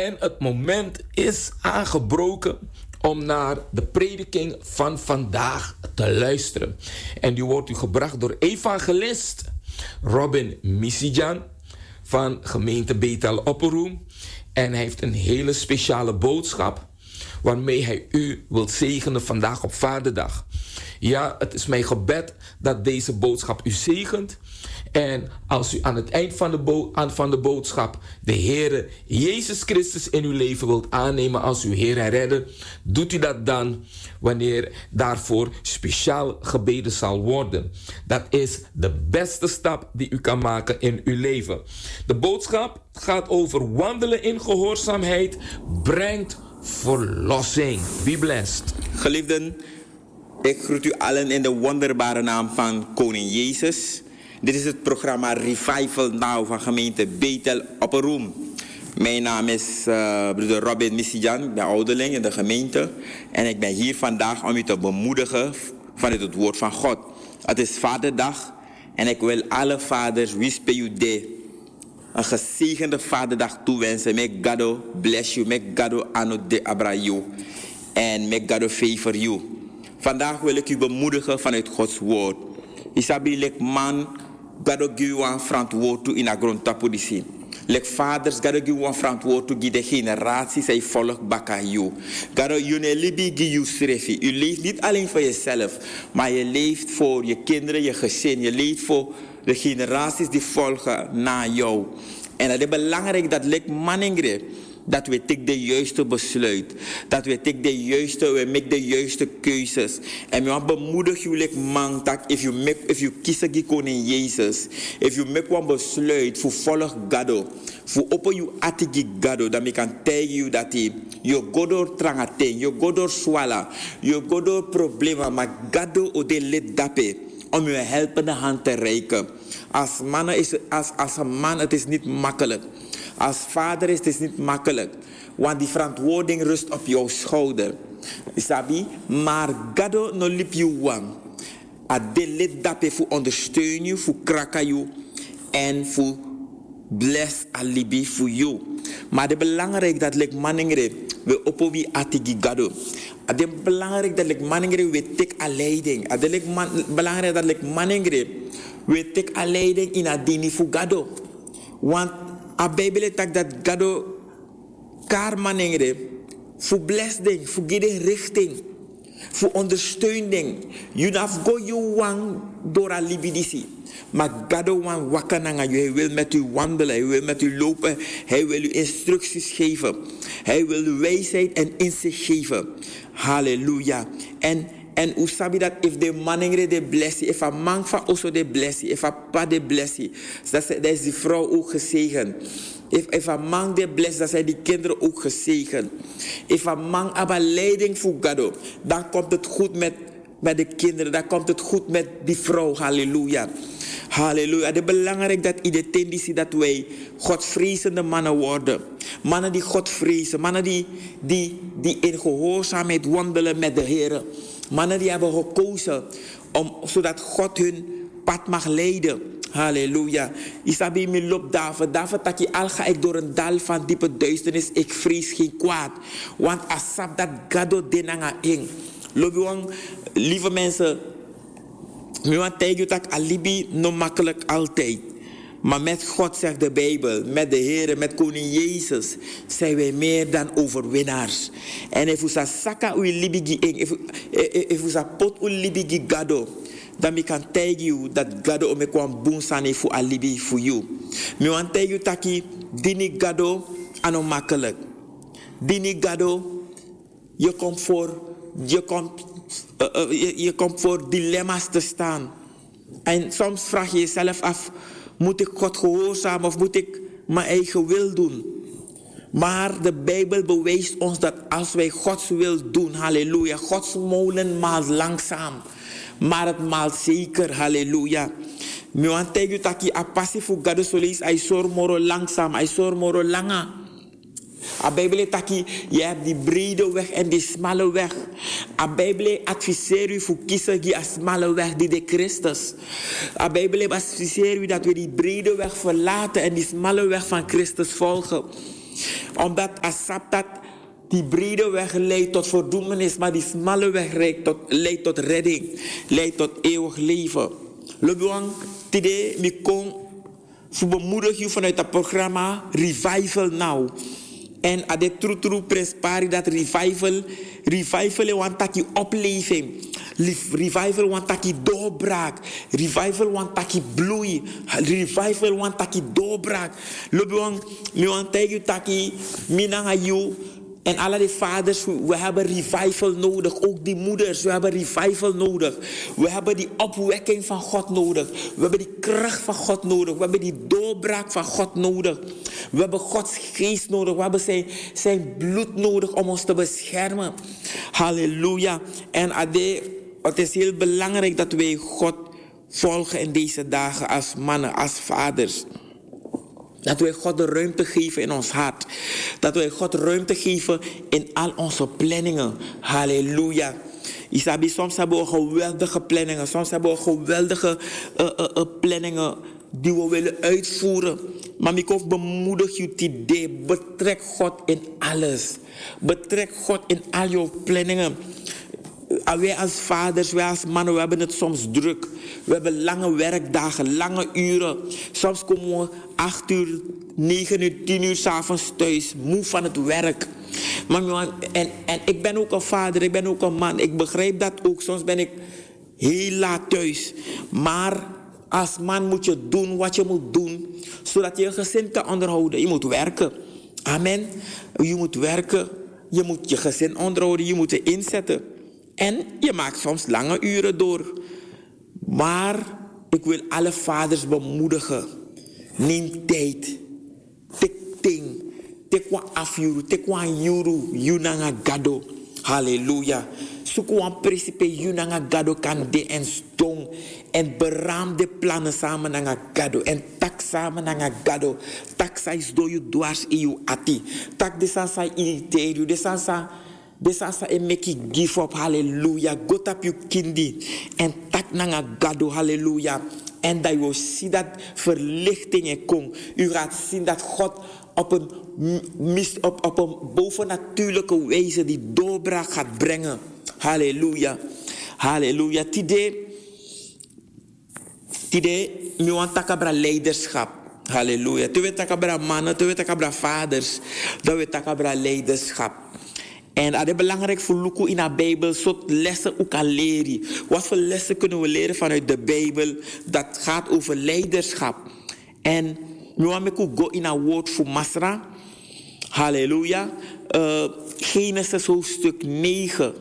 En het moment is aangebroken om naar de prediking van vandaag te luisteren. En die wordt u gebracht door evangelist Robin Misijan van gemeente Bethel Opperoem. En hij heeft een hele speciale boodschap waarmee hij u wilt zegenen vandaag op Vaderdag. Ja, het is mijn gebed dat deze boodschap u zegent. En als u aan het eind van de boodschap de Heere Jezus Christus in uw leven wilt aannemen als uw Heer en Redder, doet u dat dan wanneer daarvoor speciaal gebeden zal worden. Dat is de beste stap die u kan maken in uw leven. De boodschap gaat over wandelen in gehoorzaamheid brengt verlossing. Be blessed. Geliefden, ik groet u allen in de wonderbare naam van Koning Jezus. Dit is het programma Revival Now van gemeente Bethel Opperoem. Mijn naam is broeder Robin Misijan, ik ben ouderling in de gemeente. En ik ben hier vandaag om u te bemoedigen vanuit het woord van God. Het is Vaderdag en ik wil alle vaders wispe u de een gezegende Vaderdag toewensen. May God bless you, may God honor de abra you en may God favor you. Vandaag wil ik u bemoedigen vanuit Gods woord. Isabi lek man, God give you een verantwoord toe in de grondtapolitie. Lek vaders, God give you een verantwoord toe de generaties hij volgt baka you. God you ne libi give you srefi. U leeft niet alleen voor jezelf, maar je leeft voor je kinderen, je gezin. Je leeft voor de generaties die volgen na jou. En het is belangrijk dat lek maningre dat we take de juiste besluit. Dat we take de juiste, we make de juiste keuzes. En we bemoedig jullie man dat if you kies die koning Jezus, if you make one besluit voor volg God, voor open you atigi God, dan kan tell you dat je go door trangating, je go door swala, je go door problemen, maar God ode lid dape om je helpende hand te reiken. Als een man, het is niet makkelijk. Als vader is het niet makkelijk. Want die verantwoording rust op jouw schouder. Isabi, maar God no lip you wang. Ade lid dape voor ondersteunen je, voor kraken je en voor bless alibi voor you. Maar het is belangrijk dat like maningre we opowi atigi gado. Het is belangrijk dat like maningre we take a leiding. Het is belangrijk dat like maningre we take a leiding in a dini voor gado. Want a Bijbel tak dat gado kar maningre voor blessing, voor gede richting, voor ondersteuning. You have go you wang door a libidisi. Maar gado wan wakananga, hij wil met u wandelen, hij wil met u lopen, hij wil u instructies geven. Hij wil u wijsheid en inzicht geven. Halleluja. En u sabi dat if de maningre de blessie, if a man van also de blessie, if a pa de blessie, dat is die vrouw ook gezegend. If a man de bless, dan zijn die kinderen ook gezegend. If a man aber leiding voor God, dan komt het goed met de kinderen, dan komt het goed met die vrouw. Halleluja. Halleluja. Het is belangrijk dat in de tendentie dat wij godvrezende mannen worden. Mannen die God vrezen. Mannen die in gehoorzaamheid wandelen met de Heer. Mannen die hebben gekozen zodat God hun pad mag leiden. Halleluja. Isabi mi loopt David. David dat je al ga ik door een dal van diepe duisternis. Ik vrees geen kwaad. Want asap dat gado denanga ing. Lobiwang, lieve mensen. Nu want tegen dat alibi no makkelijk altijd. Maar met God zegt de Bijbel, met de Heer, met koning Jezus, zijn wij meer dan overwinnaars. En if usa saka u libigi ing, if usa pot u libigi gado, dan kan tegen you dat gado ome kwam boensane voor alibi voor you. Mi want tegen you taki dini gado ano makkelijk. Dini gado, je komt voor dilemma's te staan. En soms vraag je jezelf af, moet ik God gehoorzamen of moet ik mijn eigen wil doen? Maar de Bijbel bewijst ons dat als wij Gods wil doen, halleluja, Gods molen maalt langzaam, maar het maalt zeker, halleluja. Mi want tegen dat je a passie voor God solis, hij zorgt moro langzaam, hij zorgt moro langa. A Bijbel taki, je hebt die brede weg en die smalle weg. A Bijbel adviseert u voor kiezen die smalle weg die de Christus. A Bijbel adviseert u dat we die brede weg verlaten en die smalle weg van Christus volgen. Omdat Asaptat die brede weg leidt tot verdoemenis, maar die smalle weg leidt tot redding, leidt tot eeuwig leven. Lebuang, today, mi kon voor bemoedig je vanuit het programma Revival Now. En aan de true prespari dat revival want taki opleving. Revival want taki doorbraak. Revival want taki bloei. Revival want taki doorbraak. Lebuang, mi want taki minanga you. En alle die vaders, we hebben revival nodig. Ook die moeders, we hebben revival nodig. We hebben die opwekking van God nodig. We hebben die kracht van God nodig. We hebben die doorbraak van God nodig. We hebben Gods geest nodig. We hebben zijn bloed nodig om ons te beschermen. Halleluja. En het is heel belangrijk dat wij God volgen in deze dagen als mannen, als vaders. Dat wij God de ruimte geven in ons hart. Dat wij God ruimte geven in al onze planningen. Halleluja. Isabi, soms hebben we geweldige planningen. Soms hebben we geweldige planningen die we willen uitvoeren. Maar ik hoef bemoedig je idee. Betrek God in alles. Betrek God in al jouw planningen. Wij als vaders, wij als mannen, we hebben het soms druk. We hebben lange werkdagen, lange uren. Soms komen we 8 uur, 9 uur, 10 uur 's avonds thuis. Moe van het werk. Maar, en ik ben ook een vader, ik ben ook een man. Ik begrijp dat ook. Soms ben ik heel laat thuis. Maar als man moet je doen wat je moet doen. Zodat je je gezin kan onderhouden. Je moet werken. Amen. Je moet werken. Je moet je gezin onderhouden. Je moet je inzetten. En je maakt soms lange uren door. Maar ik wil alle vaders bemoedigen. Neem tijd. Tik ting. Tik wa afjuru. Tik wa juru. Yunanga gado. Halleluja. Zoek een principe. Yunanga gado kan de en stong. En beraam de plannen samen naar gado. En tak samen naar gado. Tak sais do je dwars in je ati. Tak de sansa irriteer je. De sansa en make you give up, halleluja. Go up you kindi. En tak nanga gado, halleluja. En dat je ziet dat verlichting er komt. U gaat zien dat God op een bovennatuurlijke wijze die doorbraak gaat brengen. Halleluja. Halleluja. Today, we want takabra leiderschap. Halleluja. Toen we takabra mannen, toen we takabra vaders, toen we takabra leiderschap. En dat is belangrijk voor Luku in de Bijbel, soort lessen ook al leren. Wat voor lessen kunnen we leren vanuit de Bijbel? Dat gaat over leiderschap. En nu gaan we go in een woord voor Masra. Halleluja. Genesis hoofdstuk 9.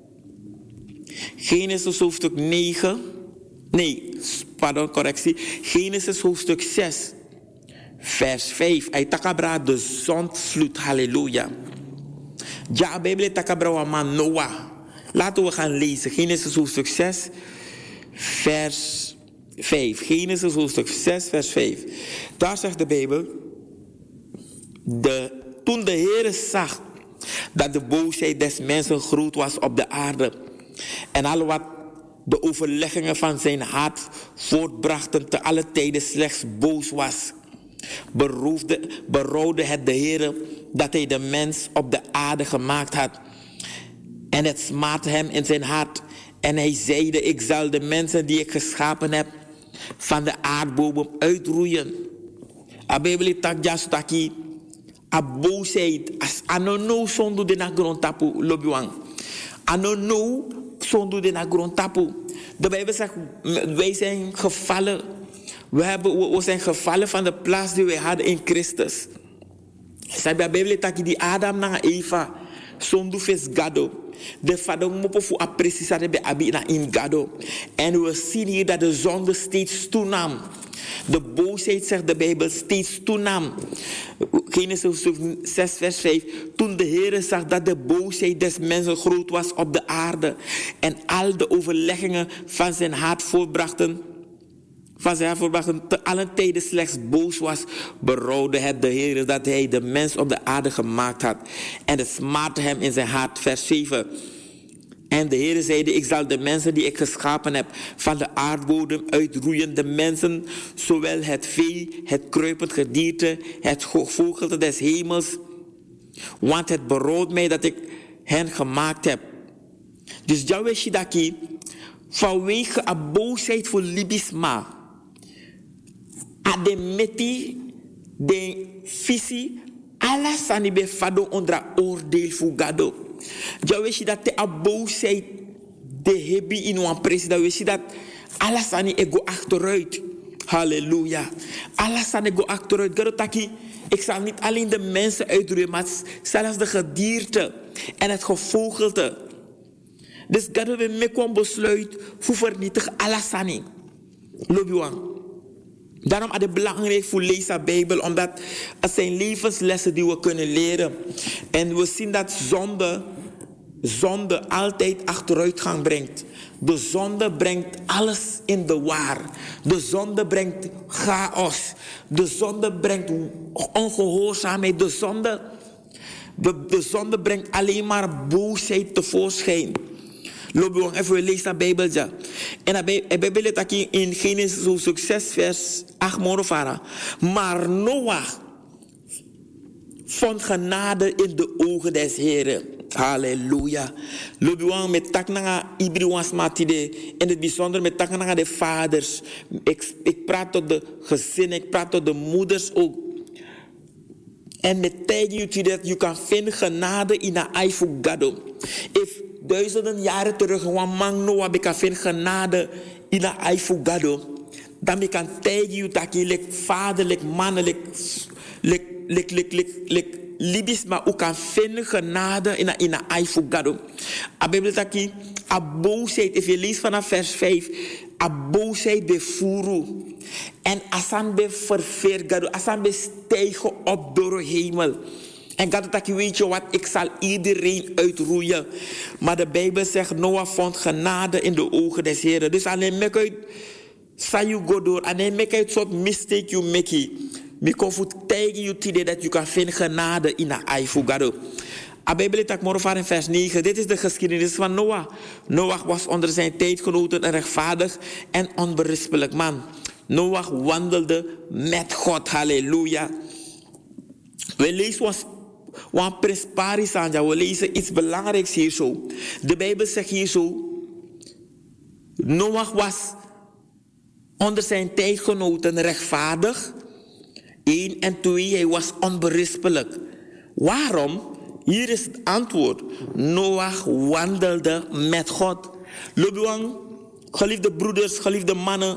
Genesis hoofdstuk 9. Nee, pardon, correctie. Genesis hoofdstuk 6. Vers 5. Hij takabra de zondvloed. Halleluja. Ja, Bijbel takabra wa man Noah. Laten we gaan lezen. Genesis hoofdstuk 6, vers 5. Genesis hoofdstuk 6, vers 5. Daar zegt de Bijbel. Toen de Heere zag dat de boosheid des mensen groot was op de aarde. En al wat de overleggingen van zijn hart voortbrachten te alle tijden slechts boos was. Berouwde het de Heere dat hij de mens op de aarde gemaakt had. En het smaakte hem in zijn hart. En hij zeide, ik zal de mensen die ik geschapen heb van de aardbodem uitroeien. Abebeli tak jastaki. A boosheid. As anono sondu de na grondtapu lobiwang. Anono sondu de na grondtapu. De Bijbel zegt, wij zijn gevallen. We zijn gevallen van de plaats die wij hadden in Christus. Sabi Bijbel taki die Adam na Eva sondu fes gado. De vader mopo fu apprecisare be abi na in gado. En we zien hier dat de zonde steeds toenam. De boosheid, zegt de Bijbel, steeds toenam. Genesis 6 vers 5. Toen de Heere zag dat de boosheid des mensen groot was op de aarde. En al de overleggingen van zijn hart voorbrachten te allen tijden slechts boos was, berouwde het de Heer dat hij de mens op de aarde gemaakt had. En het smaakte hem in zijn hart. Vers 7. En de Heer zeide, ik zal de mensen die ik geschapen heb van de aardbodem uitroeien. De mensen, zowel het vee, het kruipend gedierte, het vogelte des hemels. Want het berouwt mij dat ik hen gemaakt heb. Dus Yahweh Shidaki, vanwege de boosheid voor Libisma, ademeti de visie, alles aan die bevado onder oordeel voor Gado. Yahweh Shidaki, de boosheid de hebi in een president, we zien dat alles aan die ego achteruit. Halleluja. Alles aan die ego achteruit. Garotaki, ik zal niet alleen de mensen uitroeien, maar zelfs de gedierte en het gevogelte. Dus God we mekwam besluit voor vernietig alles aan die. Lobiwan. Daarom is het belangrijk voor lezen de Bijbel, omdat het zijn levenslessen die we kunnen leren. En we zien dat zonde altijd achteruitgang brengt. De zonde brengt alles in de war. De zonde brengt chaos. De zonde brengt ongehoorzaamheid. De zonde brengt alleen maar boosheid tevoorschijn. Loop even lezen de Bijbel. En de Bijbel is in Genesis 6 vers 8 morofara. Maar Noach vond genade in de ogen des Heren. Halleluja. Loop met taknanga Ibriwans matide. In het bijzonder met taknanga de vaders. Ik praat tot de gezinnen, ik praat tot de moeders ook. En met tegen dat je kan vinden genade in de Aifugado. If duizenden jaren terug een man Noah kan vinden genade in de Aifugado, dan kan tegen je dat je vaderlijk, mannelijk, Libisch, maar ook kan vinden genade in de Aifugado. De Bijbel zegt hier, a boosheid, if je leest vanaf vers 5, a boosheid befuru. En asan be ververgado, asan be stijgen op door de hemel. En God zegt, weet je wat, ik zal iedereen uitroeien. Maar de Bijbel zegt, Noah vond genade in de ogen des Heren. Dus alleen mek uit, sa you go door, alleen mek uit soort mistake you make. Ik kan voor tegen je idee dat je kan vinden genade in de Aifugado. De Bijbel zegt morgen in vers 9. Dit is de geschiedenis van Noach. Noach was onder zijn tijdgenoten een rechtvaardig en onberispelijk man. Noach wandelde met God. Halleluja. We lezen wat presparis aan. We lezen iets belangrijks hier zo. De Bijbel zegt hier zo. Noach was onder zijn tijdgenoten rechtvaardig. 1 en 2, hij was onberispelijk. Waarom? Hier is het antwoord. Noach wandelde met God. Lobuang, geliefde broeders, geliefde mannen,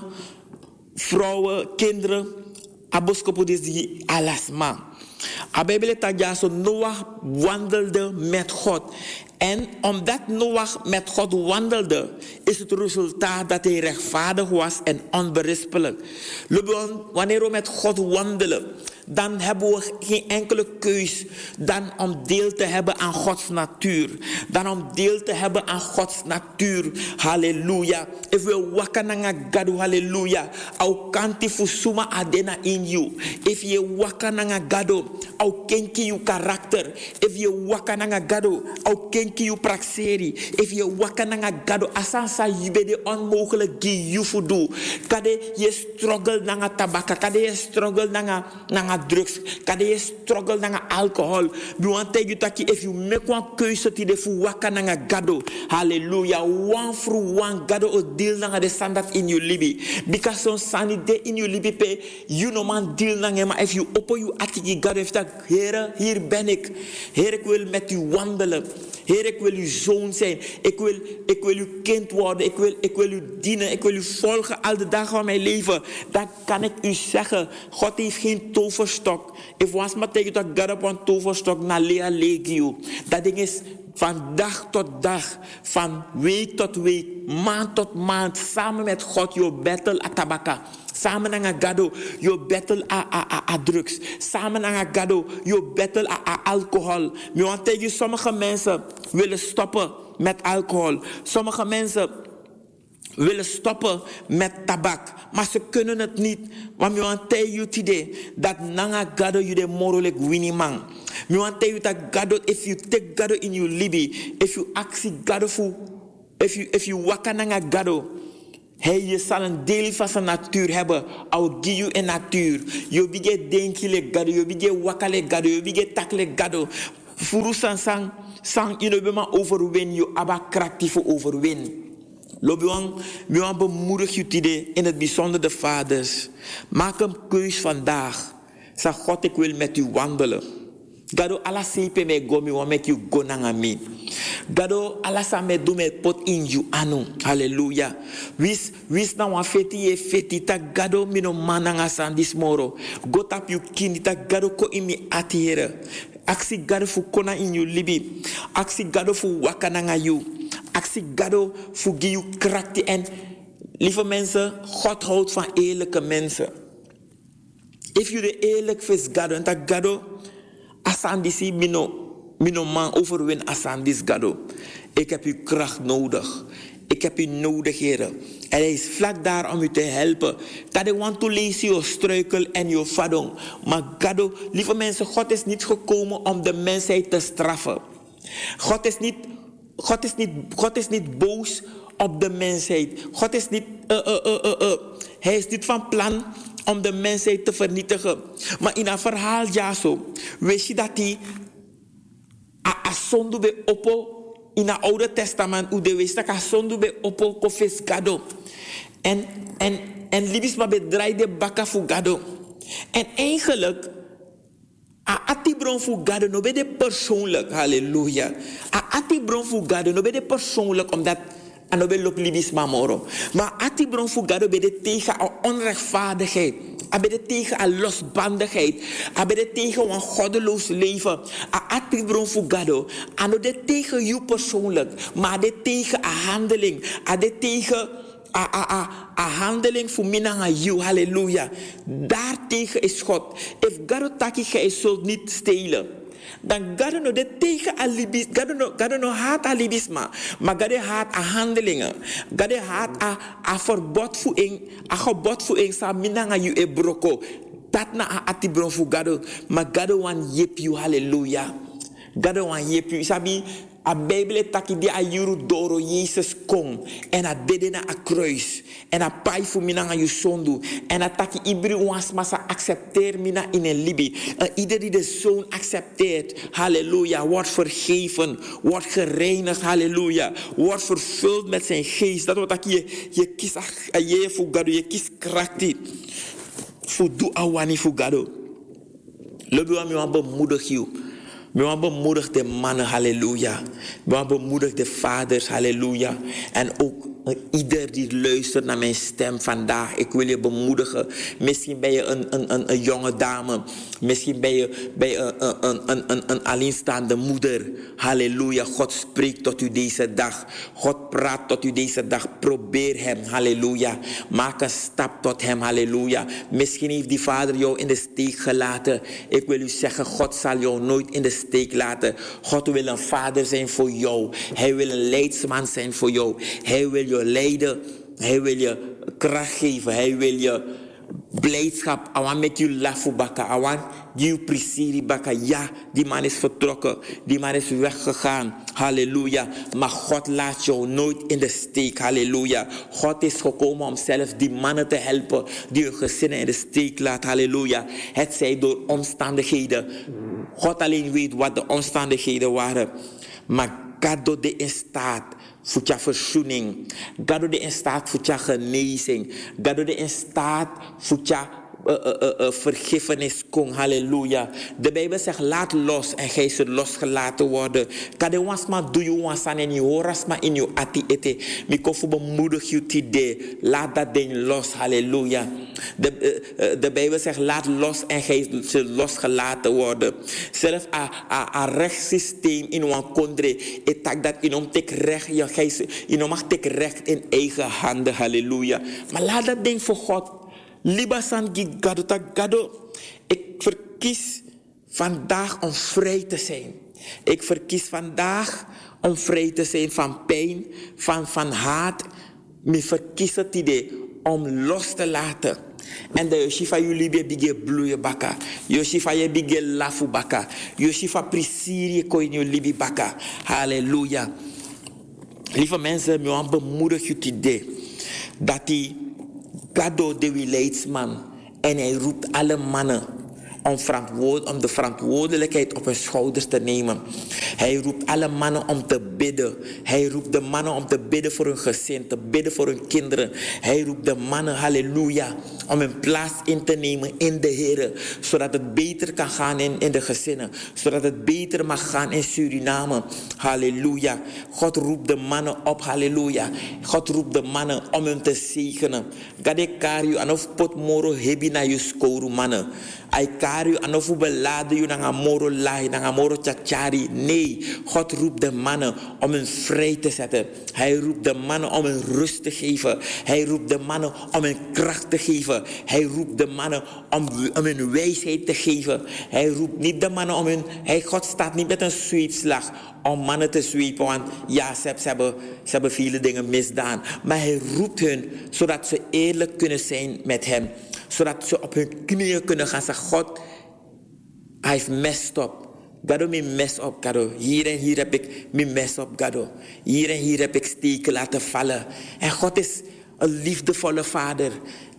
vrouwen, kinderen. Aboskopo is die alasma. De Bijbel zegt dat Noach wandelde met God. En omdat Noach met God wandelde, is het resultaat dat hij rechtvaardig was en onberispelijk. Wanneer we met God wandelen, dan hebben we geen enkele keus dan om deel te hebben aan Gods natuur. Dan om deel te hebben aan Gods natuur. Halleluja. If we wakananga gadu, halleluja. Au kanti fusuma adena in you. If je wakananga gadu, au kenki you karakter. If je wakananga gadu, au kenki you praxeri. If je wakananga gadu, asansa yube de onmogelijk gi you fudu. Kade je struggle nanga tabaka, kade je struggle nanga drugs, kade je struggle nanga alcohol. We want to tell you if you make one keuze to de fu waka nanga gado. Hallelujah. One through one gado o deal nanga de standard in your libi. Because some sani de in your libi pe you no man deal nanga maar if you open you atiki gado if dat Heere, hier ben ik. Heer, ik wil met u wandelen. Heer, ik wil uw zoon zijn. Ik wil uw kind worden. Ik wil u dienen. Ik wil u volgen al de dagen van mijn leven. Dan kan ik u zeggen, God heeft geen toverstok. If was maar tegen dat God op een toverstok na lea legio. Dat ding is van dag tot dag, van week tot week, maand tot maand, samen met God, je battle atabaka. Samen naar gado, je battle a drugs. Samen naar gado, je battle a alcohol. Je want tegen sommige mensen willen stoppen met alcohol. Sommige mensen willen stoppen met tabak. Maar ze kunnen het niet. Want je want tegen je idee dat nanga gado je de morelijk winning. You want to tell you that God, if you take God in your libi, if you ask God If you wakananga gado, je zal een deel van zijn natuur hebben. I'll give you een natuur. Je bige denkile gado, je bige wakale gado, je bige takle gado. Furu sang, je bema overwin, je abba krachtig overwin. Lobiwang, we bemoedig je today, in het bijzonder de vaders. Maak een keus vandaag. Zeg God, ik wil met u wandelen. Gado ala sepe me go, me want make you go nanga me. Gado ala sa me do me pot in you anu. Hallelujah. Wis na wan feti ta gado mi no mananga san this moro. Go tap you kindi ta gado ko imi atiere. Aksi gado fu kona in you libi. Aksi gado fu wakananga you. Aksi gado fu give you kracht en lieve mensen, God houdt van eerlijke mensen. If you de eerlijk vis gado en ta gado asandisi mino man overwin asandis gado. Ik heb uw kracht nodig. Ik heb u nodig, heren. En hij is vlak daar om u te helpen. Dat hij want to lezen je struikel en je vadong. Maar gado, lieve mensen, God is niet gekomen om de mensheid te straffen. God is niet boos op de mensheid. God is niet, hij is niet van plan om de mensheid te vernietigen. Maar in een verhaal, ja zo, weet je dat hij asondu be oppo in het Oude Testament, hoe de wist dat asondu be oppo kofis gado. En libis maar bedraaide bakka voor gado. En eigenlijk, a atibron voor gado, no be de persoonlijk, halleluja. A atibron voor gado, no be de persoonlijk, omdat en dan wil je libis mamoro. Maar ati bron fugado bede tegen aan onrechtvaardigheid. Abede tegen aan losbandigheid. Abede tegen een goddeloos leven. Ati bron fugado. En dan tegen jou persoonlijk. Maar de tegen een handeling. Ade tegen een handeling voor minang aan jou. Halleluja. Daartegen is God. If gado taki gij zult niet stelen. Dan gado no de tegen alibis, gado no haat alibisma, maar gado haat a handelingen, gado haat a verbod voeing, a gebod voeing sa minanga you e broko, dat na a atibron fu gado, maar gado wan yep you, hallelujah, gado wan yep you, sabi a Bijbel taki di a yuru doro Jezus kom en a dede na a kruis en a pai fu minanga you sondu en a taki ibri wans masa accepteer mina in een libi. Ieder die de zoon accepteert, halleluja, wordt vergeven, wordt gereinigd, halleluja, wordt vervuld met zijn geest. Dat wat je kies je fu gado, je kies krachtig fu du awani fu gado. Lobi wa mi wan bemoedig you. We want bemoedig de mannen, halleluja. We want bemoedig de vaders, halleluja. En ook ieder die luistert naar mijn stem vandaag. Ik wil je bemoedigen. Misschien ben je een jonge dame. Misschien ben je een alleenstaande moeder. Halleluja. God spreekt tot u deze dag. God praat tot u deze dag. Probeer hem, halleluja. Maak een stap tot hem, halleluja. Misschien heeft die vader jou in de steek gelaten. Ik wil u zeggen, God zal jou nooit in de steek laten. God wil een vader zijn voor jou. Hij wil een leidsman zijn voor jou. Hij wil je leiden. Hij wil je kracht geven. Hij wil je blijdschap. I want make you laugh baka. I want you plezier baka. Ja, die man is vertrokken. Die man is weggegaan. Halleluja. Maar God laat jou nooit in de steek. Halleluja. God is gekomen om zelf die mannen te helpen die hun gezinnen in de steek laat. Halleluja. Het zij door omstandigheden. God alleen weet wat de omstandigheden waren. Maar God doet in staat voor je verzoening. God doet in staat voor je genezing. God doet in staat voor je vergiffenis kon. Halleluja. De Bijbel zegt laat los en gij zult losgelaten worden. Kade wansma doe je wansan en je horasma in je ati ete. Mikofu bemoedig je today. Laat dat ding los. Halleluja. De Bijbel zegt laat los en gij zult losgelaten worden. Zelf een rechtssysteem in een kondre. Etak dat in om tek recht. Je mag tek recht in eigen handen. Halleluja. Maar laat dat ding voor God. Libasan gigado ta gado. Ik verkies vandaag om vrij te zijn. Ik verkies vandaag om vrij te zijn van pijn, van haat. Ik verkies het idee om los te laten. En de Yoshifa jullie bige bloeien baka. Yoshifa je bige lafu baka. Yoshifa prisiri ko in jullie baka. Halleluja. Lieve mensen, ik wil bemoedig je het idee dat die Gado de leidsman en hij roept alle mannen om de verantwoordelijkheid op hun schouders te nemen. Hij roept alle mannen om te bidden. Hij roept de mannen om te bidden voor hun gezin, te bidden voor hun kinderen. Hij roept de mannen, halleluja, om hun plaats in te nemen in de Heer, zodat het beter kan gaan in de gezinnen, zodat het beter mag gaan in Suriname. Halleluja. God roept de mannen op, halleluja. God roept de mannen om hen te zegenen. Gade kariu anof potmoro hebi na je skoru mannen. Ai kariu anofu belade you nanga moro lai, nanga moro chachari. Nee, God roept de mannen om hen vrij te zetten. Hij roept de mannen om hen rust te geven. Hij roept de mannen om hen kracht te geven. Hij roept de mannen om hun wijsheid te geven. Hij roept niet de mannen om hun... God staat niet met een zweepslag om mannen te zwepen, want ja, ze hebben vele dingen misdaan. Maar hij roept hun, zodat ze eerlijk kunnen zijn met hem. Zodat ze op hun knieën kunnen gaan zeggen, God, hij heeft messed up. Gado, me mess up, Gado. Hier en hier heb ik me mess up, Gado. Hier en hier heb ik steken laten vallen. En God is een liefdevolle vader.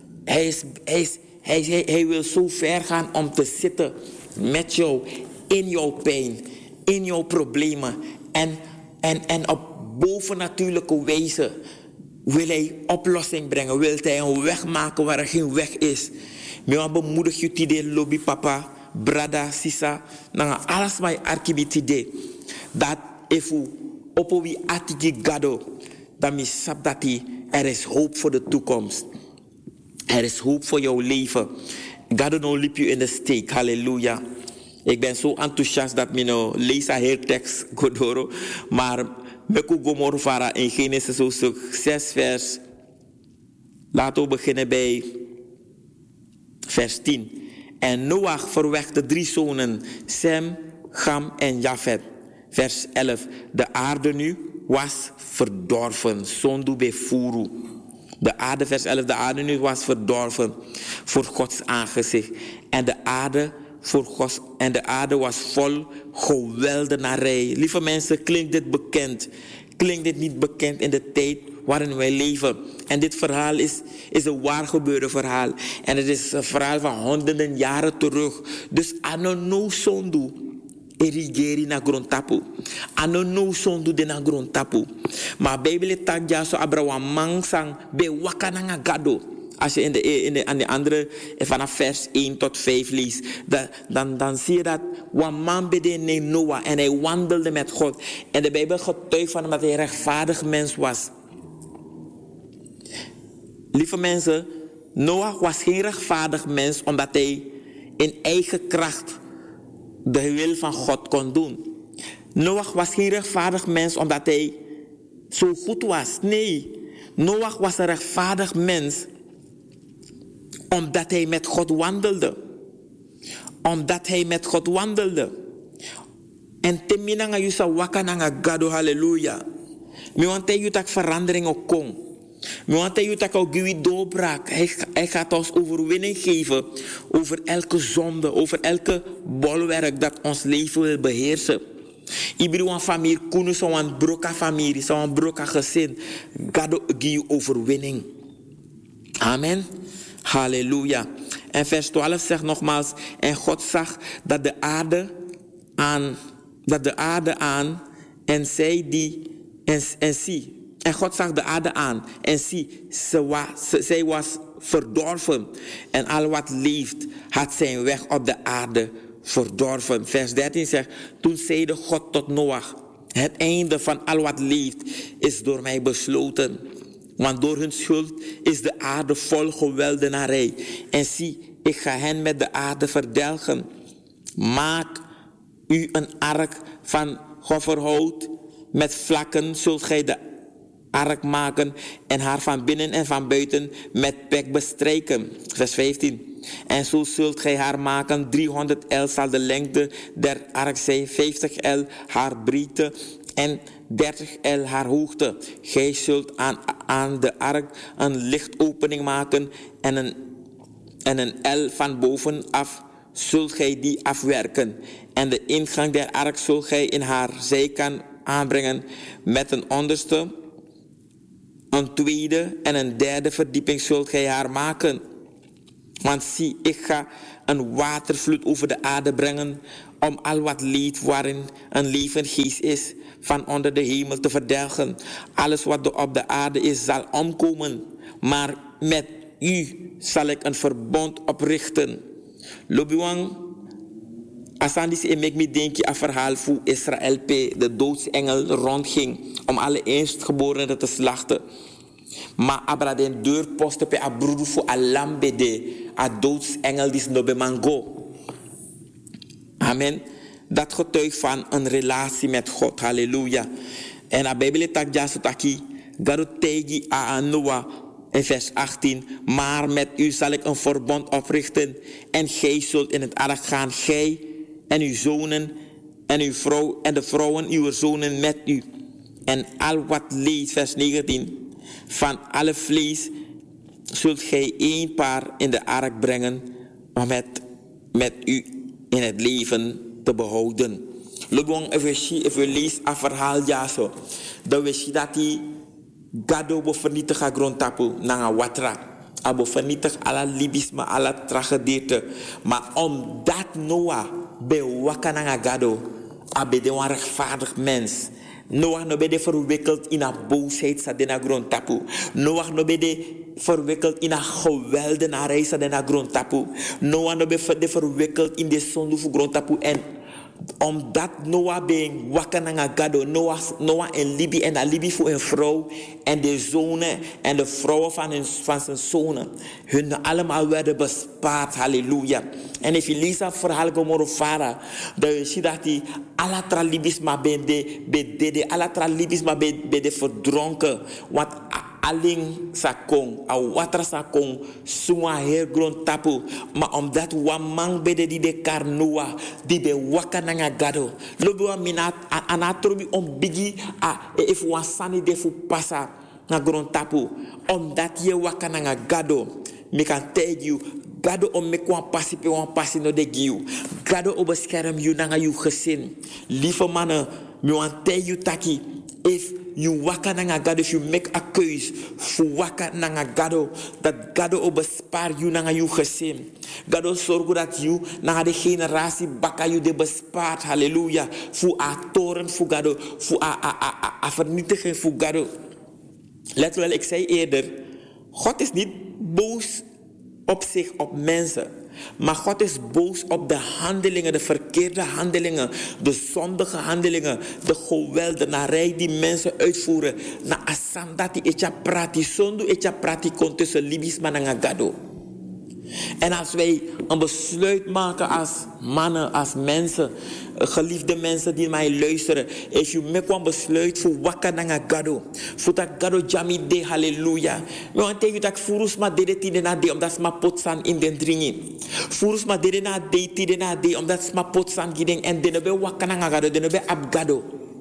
Hij wil zo ver gaan om te zitten met jou in jouw pijn, in jouw problemen. En op bovennatuurlijke wijze wil hij oplossing brengen. Wil hij een weg maken waar er geen weg is. Maar bemoedig je idee, lobby papa, brada, sisa. Nou, alles wat je archibitide. Dat even op wie atiki gado. Dan is dat er is hoop voor de toekomst. Er is hoop voor jouw leven. God no liep je in de steek. Halleluja. Ik ben zo enthousiast dat ik nou lees aan heel tekst godoro. Maar meku gomor vara in Genesis hoofdstuk 6 vers. Laten we beginnen bij vers 10. En Noach verwekte 3 zonen, Sem, Cham en Jafet. Vers 11. De aarde nu was verdorven. Sondu befuru. De aarde, vers 11. De aarde nu was verdorven voor Gods aangezicht. En de aarde was vol geweldenarij. Lieve mensen, klinkt dit bekend? Klinkt dit niet bekend in de tijd waarin wij leven? En dit verhaal is een waar gebeurde verhaal. En het is een verhaal van honderden jaren terug. Dus anono sondu erigeri na grondtapu. Anono sondu de na grondtapu. Maar Bijbel tagja so abrawa mangsang be wakananga gado. Als je in de andere, vanaf vers 1 tot 5 leest, dan zie je dat een man bedende Noah en hij wandelde met God. En de Bijbel getuigt van hem dat hij een rechtvaardig mens was. Lieve mensen, Noach was geen rechtvaardig mens omdat hij in eigen kracht de wil van God kon doen. Noach was geen rechtvaardig mens omdat hij zo goed was. Nee, Noach was een rechtvaardig mens omdat hij met God wandelde. Omdat hij met God wandelde. En teminanga yusa wakananga gado halleluja. Mi want hij yutak verandering ook kom. Mi want hij yutak ook giwi doorbraak. Hij gaat ons overwinning geven over elke zonde, over elke bolwerk dat ons leven wil beheersen. Iedereen een familie kunnen zo'n broka familie, zo'n broka gezin. Gado giwi overwinning. Amen. Halleluja. En vers 12 zegt nogmaals, en God zag dat de aarde aan en zij die en zie. En God zag de aarde aan en zie, zij was verdorven. En al wat leeft had zijn weg op de aarde verdorven. Vers 13 zegt, toen zeide God tot Noach, het einde van al wat leeft is door mij besloten. Want door hun schuld is de aarde vol geweldenarij. En zie, ik ga hen met de aarde verdelgen. Maak u een ark van gofferhout. Met vlakken zult gij de ark maken en haar van binnen en van buiten met pek bestrijken. Vers 15. En zo zult gij haar maken. 300 el zal de lengte der ark zijn. 50 el haar breedte en 30 el haar hoogte. Gij zult aan de ark een lichtopening maken en een el van bovenaf zult gij die afwerken. En de ingang der ark zult gij in haar zijkant aanbrengen met een onderste een tweede en een derde verdieping zult gij haar maken. Want zie, ik ga een watervloed over de aarde brengen, om al wat leed waarin een levend geest is, van onder de hemel te verdelgen. Alles wat op de aarde is, zal omkomen. Maar met u zal ik een verbond oprichten. Lobiwang, asandis emek me denk aan verhaal voor Israël P, de doodsengel rondging om alle eerstgeborenen te slachten. Maar abra den deurposten pe abrudu voor alambe de a doodsengel dis no be mango. Amen. Dat getuigt van een relatie met God. Halleluja. En de Bijbel tak ja sotaki garu tegi a Noah in vers 18. Maar met u zal ik een verbond oprichten en gij zult in het ark gaan, gij en uw zonen en uw vrouw en de vrouwen uw zonen met u. En al wat leed, vers 19. Van alle vlees zult gij één paar in de ark brengen om het met u in het leven te behouden. Lubong, if we lezen een verhaal ja zo, dan weet je dat die gado bo vernietigen grondtapu na watra. Abo vernietig alle libisme, alle tragedie. Maar omdat Noah bewaka na gado, abe de een rechtvaardig mens. Noach no bede verwikkeld in een boosheid sa de na grondtapu. Noach no bede verwikkeld in een geweldenarij sa de na grondtapu. Noach no bede verwikkeld in de zonde voor grondtapu. En omdat Noach ben wakker na gado, Noach en Libi en Alibi voor een vrouw en de zonen en de vrouwen van zijn zonen, hun allemaal werden bespaard. Halleluja. En als je leest dat verhaal over Farah, dan zie je dat die alle tralibisme ben verdronken. Want alleen sakong, a water sakong, suma heel grond tapu. Maar omdat wamang bede die de karnoa, die be waka nanga gado. Lobo wa minat anatrobi om bigi a if wasani de fu pasa na grond tapu. Omdat je waka nanga gado, me kan tell you. Gado om me kwam passie pe wan passie no de giu. Gado o bescherm you nanga you gezin. Lieve mannen, me wan tell you taki. If you waka nanga gado, if you make a keus voor waka nanga gado, dat gado o bespaar you nanga you gezin. Gado zorg dat you nanga de generatie baka you de bespaart. Halleluja. Voor a toren voor gado, voor a vernietiging voor gado. Let wel, ik zei eerder, God is niet boos op zich, op mensen. Maar God is boos op de handelingen, de verkeerde handelingen, de zondige handelingen, de geweldenarij die mensen uitvoeren. Na asandati echa prati, sondu echa prati kon tussen Libisch en gado. En als wij een besluit maken als mannen, als mensen, geliefde mensen die mij luisteren. Als je me kwam besluit voor wakker nanga gado. Voor dat gado jami de halleluja. We want tegen dat furus ma dede tide na de omdat ma potsan in den dringi. Furus ma dede na de tide na de omdat ma potsan gideng en de be wakker nanga gado, de be abgado.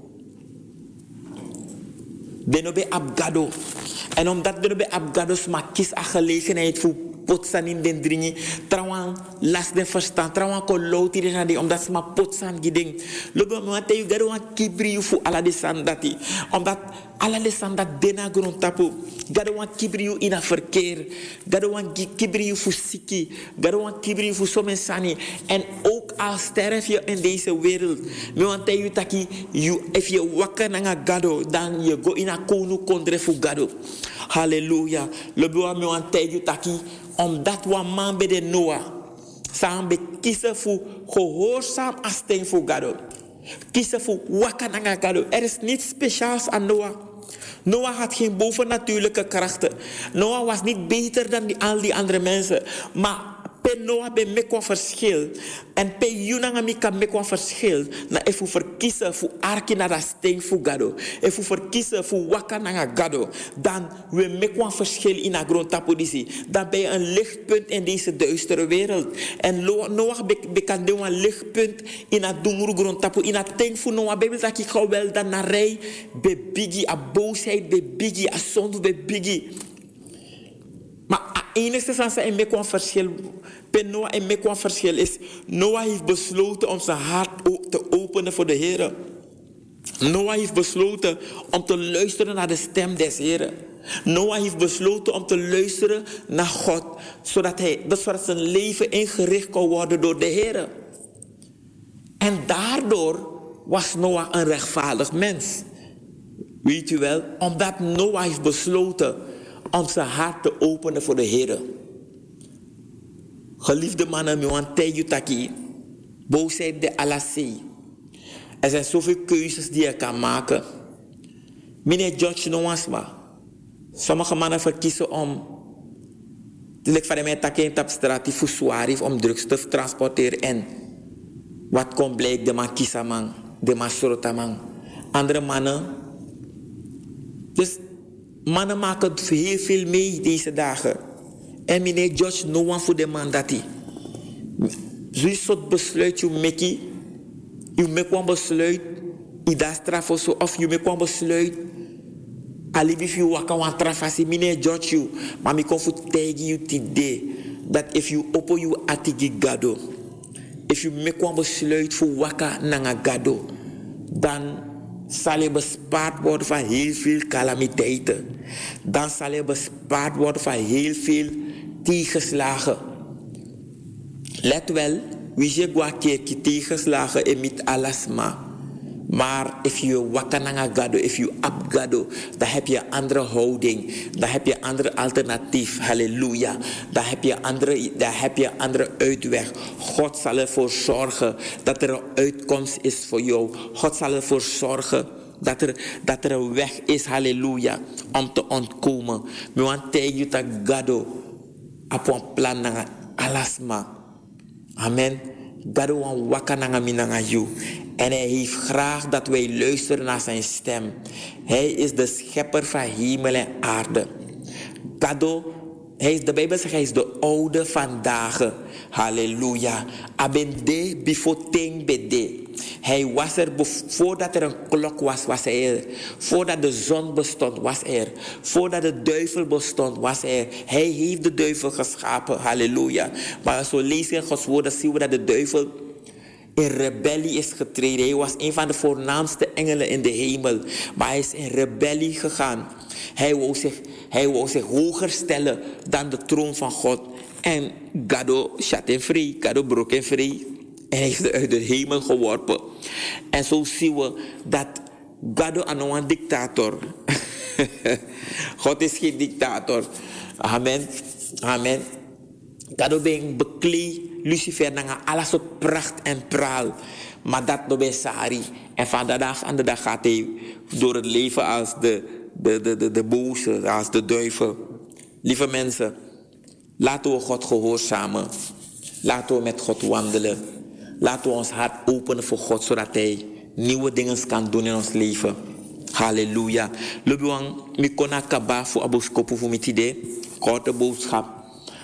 De be abgado. En omdat de be abgado ma kies a gelegenheid voor potsan in den dringi, trouwens last den verstand, trouwens ko louti de na de omdat ma potsan gideng. Lobo ma te you gado wan kibri fu ala de sandati, omdat ala de sandat dena grond tapu. Gado wan kibri you in a verkeer, gado wan kibri you fu siki, gado wan kibri you fu somensani. En ook al sterf je in deze wereld, me wan te you taki, you if je wakker na gado, dan je go in a konu kondre fu gado. Halleluja. Lobo me wan te you taki, omdat we man bij de Noah samen be kiezen voor gehoorzaam aansteen voor God. Kiezen voor wakker naar God. Er is niets speciaals aan Noah. Noah had geen bovennatuurlijke krachten. Noah was niet beter dan al die andere mensen. Maar pe Noah be mekwa verschil. En pe Yunanga mika mekwa verschil. Na if we verkiezen voor arki naar dat steen voor God. If we verkiezen voor wakker naar God. Dan we mekwa verschil in een grondtapositie. Dan ben je een lichtpunt in deze duistere wereld. En Noah kan doen een lichtpunt in een donkere grondtapo. In een ding voor Noah. Bijbel dat ik ga wel dan naar rij. Be biggie, a boosheid, be biggie, a zonde, be biggie. Maar enigste van zijn mekwa verschil. Bij Noah en mekwa verschil is. Noah heeft besloten om zijn hart te openen voor de Heer. Noah heeft besloten om te luisteren naar de stem des Heren. Noah heeft besloten om te luisteren naar God, zodat zijn leven ingericht kon worden door de Heer. En daardoor was Noah een rechtvaardig mens. Weet u wel, omdat Noah heeft besloten om zijn hart te openen voor de Heer. Geliefde mannen, mi want tegen taki, boosheid de alassie. Er zijn zoveel keuzes die je kan maken. Meneer George Noasma. Sommige mannen verkiezen om, dus van mij takken op straat die voetzwaar om drugs te transporteren en wat komt blijkt de man kiezen man, de man sorota man. Andere mannen, dus mannen maken heel veel mee deze dagen. En meneer George Noah voor de man dat hij. Zo'n soort besluit je maakt, je maakt een besluit, je dat straf of zo, of je maakt een besluit. Alibi if you waka wan trafasi mine judge you, maar mi kon voor tegen you today that if you open you atigi gado, if you make one besluit voor waka nanga gado, dan zal je bespaard worden van heel veel calamiteiten. Dan zal je bespaard worden van heel veel tegenslagen. Let wel, wie je gwa keer tegenslagen en met alasma. Maar if you wakananga gado, if you up gado, dan heb je een andere houding. Dan heb je een andere alternatief. Halleluja. Dan heb je een andere uitweg. God zal ervoor zorgen dat er een uitkomst is voor jou. God zal ervoor zorgen dat er een weg is, halleluja, om te ontkomen. We want tegen dat gado op een plan naar alasma. Amen. Gado wan wakananga minanga you. En hij heeft graag dat wij luisteren naar zijn stem. Hij is de schepper van hemel en aarde. Gado, de Bijbel zegt, hij is de oude vandaag. Halleluja. Abende before ting bede. Hij was er voordat er een klok was hij er. Voordat de zon bestond, was hij er. Voordat de duivel bestond, was hij er. Hij heeft de duivel geschapen. Halleluja. Maar als we lezen in Gods woorden, zien we dat de duivel in rebellie is getreden. Hij was een van de voornaamste engelen in de hemel. Maar hij is in rebellie gegaan. Hij wou zich hoger stellen dan de troon van God. En Gado shut hem vrij. Gado broek hem vrij. En hij heeft uit de hemel geworpen. En zo zien we dat Gado aan een dictator. God is geen dictator. Amen. Amen. Gado ben bekleed Lucifer naar alles op pracht en praal. Maar dat no ben sari. En van de dag aan de dag gaat hij door het leven als de boze, als de duivel. Lieve mensen, laten we God gehoorzamen. Laten we met God wandelen. Laten we ons hart openen voor God, zodat hij nieuwe dingen kan doen in ons leven. Halleluja. Lubuang mikona kaba voor aboskopu voor met idee. Korte boodschap.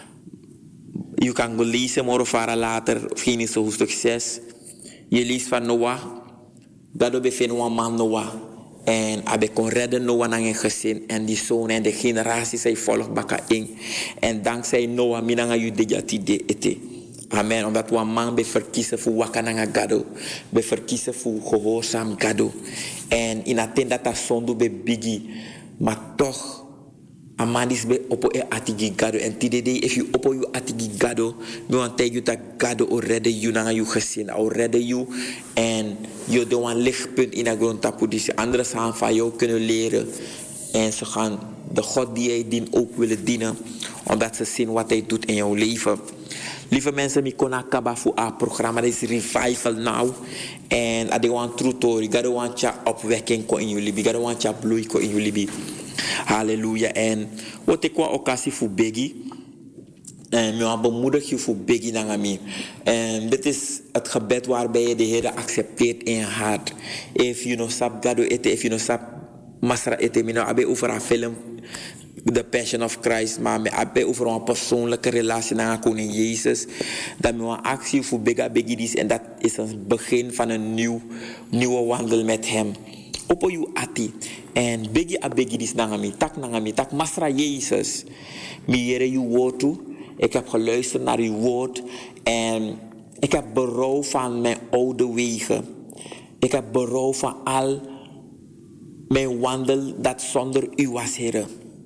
Je kan go lezen morgen later, Genesis hoofdstuk 6. Je leest van Noah. Dat bevindt een man Noah. En hij kon redden Noah naar een gezin. En die zoon en de generaties zijn volg baka in. En dankzij Noah, minanga judeja tide ete. Amen. Omdat we een man be verkiezen voor wakananga gado. Be verkiezen voor gehoorzaam gado. En in attend dat zonde be bigi. Maar toch. Amandis be opo e atigi gado. En tidede if you opo you atigi gado. Me want tell you dat gado o redde you na you gezin. O redde you. En je doet een lichtpunt in de grondtapositie. Anderen gaan van jou kunnen leren. En ze gaan de God die jij dient ook willen dienen. Omdat ze zien wat hij doet in jouw leven. Lieve mensen, ik kon akaba voor het programma. Dat is Revival Now. En ik want true story. Ik want je opwekking in jullie. Ik want je bloei in jullie. Halleluja. En wat ik wel occasie voor Biggie. En ik wil bemoedig je voor Biggie naar mij. En dit is het gebed waarbij je de Heer accepteert in je hart. If you know sap gado ete, if you know sap masra ete, ik heb over een film, The Passion of Christ, maar ik heb over een persoonlijke relatie naar koning Jezus. Dat ik een actie voor Biggie en dat is het begin van een nieuwe wandel met hem. Opo you ati en Biggie abegidis nangami tak masra Jezus. Mi yere you woord toe. Ik heb geluisterd naar uw woord en ik heb berouw van mijn oude wegen. Ik heb berouw van al mijn wandel dat zonder u was, Heer.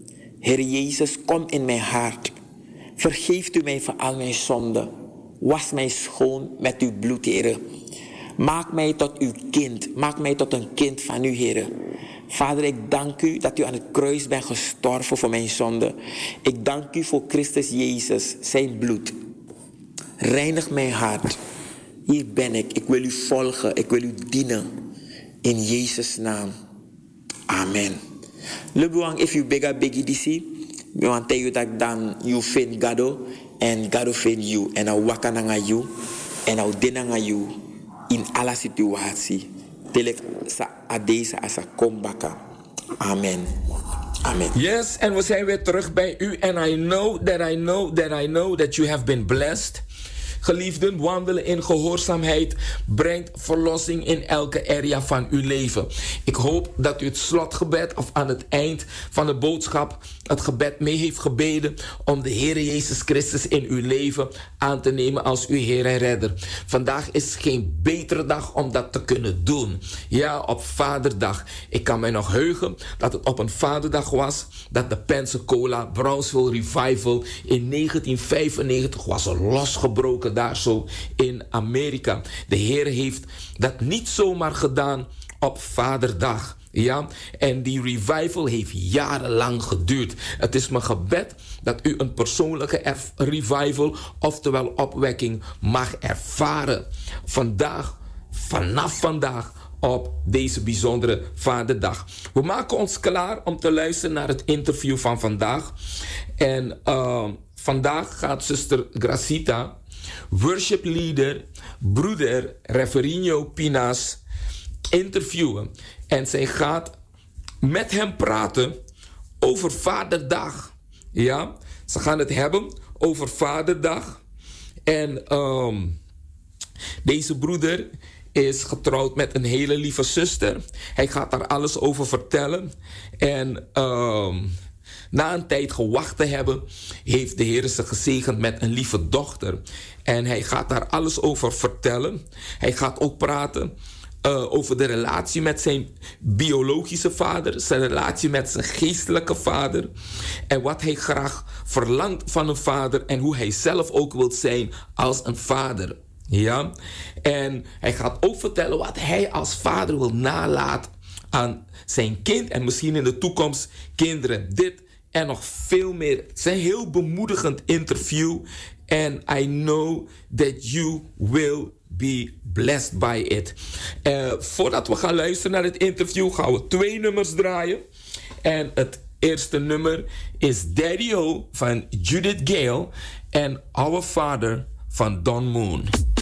Heer Jezus, kom in mijn hart. Vergeeft u mij voor al mijn zonden. Was mij schoon met uw bloed, Heer. Maak mij tot uw kind. Maak mij tot een kind van u, Heer. Vader, ik dank u dat u aan het kruis bent gestorven voor mijn zonde. Ik dank u voor Christus Jezus, zijn bloed. Reinig mijn hart. Hier ben ik. Ik wil u volgen. Ik wil u dienen. In Jezus' naam. Amen. Lebuang, if you bega begi disi, we want tell you dat dan you fin gado en gado fin you en a waka nanga you en a denanga you in alle situatie. Telek sa adesa asa kombaka. Amen. Amen. Yes, en we zijn weer terug bij u. And I know that you have been blessed. Geliefden, wandelen in gehoorzaamheid brengt verlossing in elke area van uw leven. Ik hoop dat u het slotgebed of aan het eind van de boodschap het gebed mee heeft gebeden om de Heer Jezus Christus in uw leven aan te nemen als uw Heer en Redder. Vandaag is geen betere dag om dat te kunnen doen. Ja, op Vaderdag. Ik kan mij nog heugen dat het op een Vaderdag was dat de Pensacola Brownsville Revival in 1995 was losgebroken daar zo in Amerika. De Heer heeft dat niet zomaar gedaan op Vaderdag. Ja, en die revival heeft jarenlang geduurd. Het is mijn gebed dat u een persoonlijke revival, oftewel opwekking, mag ervaren. Vanaf vandaag op deze bijzondere Vaderdag. We maken ons klaar om te luisteren naar het interview van vandaag. En vandaag gaat zuster Gracita, worship leader, broeder Reverino Pinas, interviewen. En zij gaat met hem praten over Vaderdag. Ja, ze gaan het hebben over Vaderdag. En deze broeder is getrouwd met een hele lieve zuster. Hij gaat daar alles over vertellen. En na een tijd gewacht te hebben, heeft de Heer ze gezegend met een lieve dochter. En hij gaat daar alles over vertellen. Hij gaat ook praten over de relatie met zijn biologische vader, zijn relatie met zijn geestelijke vader en wat hij graag verlangt van een vader en hoe hij zelf ook wil zijn als een vader. Ja? En hij gaat ook vertellen wat hij als vader wil nalaten aan zijn kind en misschien in de toekomst kinderen. Dit en nog veel meer. Het is een heel bemoedigend interview and I know that you will be blessed by it. Voordat we gaan luisteren naar het interview gaan we 2 nummers draaien. En het eerste nummer is Daddy-O van Judith Gale en Our Father van Don Moon.